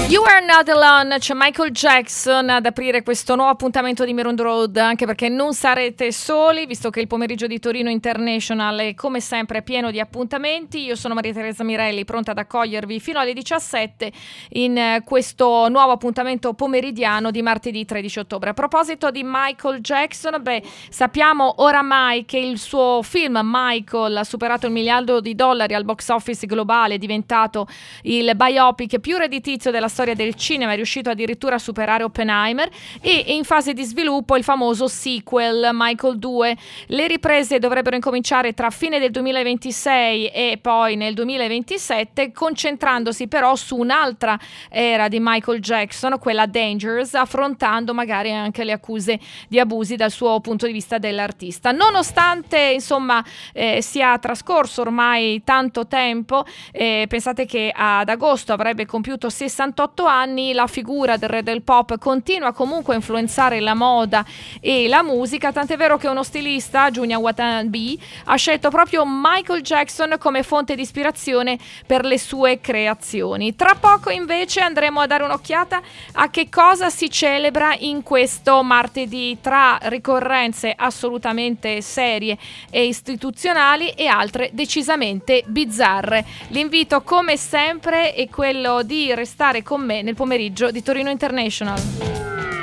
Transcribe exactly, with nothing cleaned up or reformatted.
You Are Not Alone, c'è Michael Jackson ad aprire questo nuovo appuntamento di Maroon Road, anche perché non sarete soli, visto che il pomeriggio di Torino International è come sempre pieno di appuntamenti. Io sono Maria Teresa Mirelli, pronta ad accogliervi fino alle diciassette in questo nuovo appuntamento pomeridiano di martedì tredici ottobre. A proposito di Michael Jackson, beh, sappiamo oramai che il suo film Michael ha superato il miliardo di dollari al box office globale, è diventato il biopic più redditizio della storia del cinema, è riuscito addirittura a superare Oppenheimer, e è in fase di sviluppo il famoso sequel Michael due. Le riprese dovrebbero incominciare tra fine del duemilaventisei e poi nel duemilaventisette, concentrandosi però su un'altra era di Michael Jackson, quella Dangerous, affrontando magari anche le accuse di abusi dal suo punto di vista dell'artista. Nonostante insomma eh, sia trascorso ormai tanto tempo, eh, pensate che ad agosto avrebbe compiuto sessantotto anni, la figura del re del pop continua comunque a influenzare la moda e la musica, tant'è vero che uno stilista, Junya Watanabe, ha scelto proprio Michael Jackson come fonte di ispirazione per le sue creazioni. Tra poco invece andremo a dare un'occhiata a che cosa si celebra in questo martedì, tra ricorrenze assolutamente serie e istituzionali e altre decisamente bizzarre. L'invito come sempre è quello di restare con me nel pomeriggio di Torino International.